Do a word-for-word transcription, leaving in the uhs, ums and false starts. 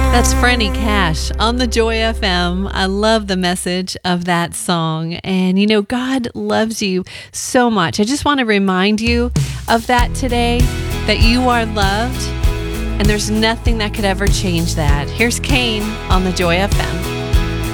That's Franny Cash on the Joy F M. I love the message of that song. And you know, God loves you so much. I just want to remind you of that today, that you are loved, and there's nothing that could ever change that. Here's Kane on the Joy F M.